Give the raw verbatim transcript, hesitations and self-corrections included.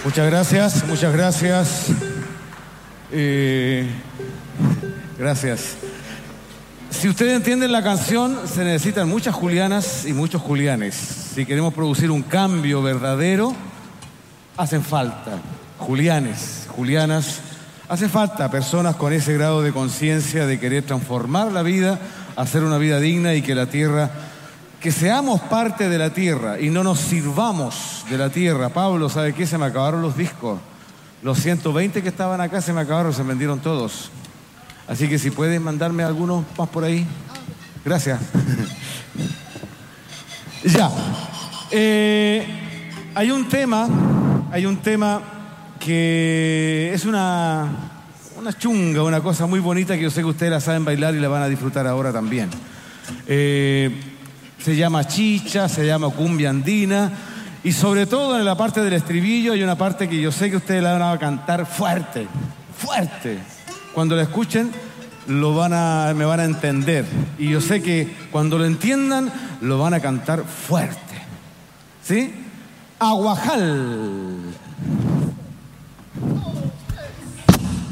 Muchas gracias, muchas gracias. Eh, gracias. Si ustedes entienden la canción, se necesitan muchas Julianas y muchos Julianes. Si queremos producir un cambio verdadero, hacen falta Julianes, Julianas. Hacen falta personas con ese grado de conciencia de querer transformar la vida, hacer una vida digna y que la tierra, que seamos parte de la tierra y no nos sirvamos de la tierra. Pablo, ¿sabe qué? Se me acabaron los discos. Los ciento veinte que estaban acá se me acabaron, se vendieron todos. Así que si pueden mandarme algunos más por ahí. Gracias. Ya. Eh, hay un tema, hay un tema que es una, una chunga, una cosa muy bonita que yo sé que ustedes la saben bailar y la van a disfrutar ahora también. Eh, se llama chicha, se llama cumbia andina y sobre todo en la parte del estribillo hay una parte que yo sé que ustedes la van a cantar fuerte, fuerte. Cuando la escuchen lo van a, me van a entender y yo sé que cuando lo entiendan lo van a cantar fuerte. ¿Sí? Aguajal.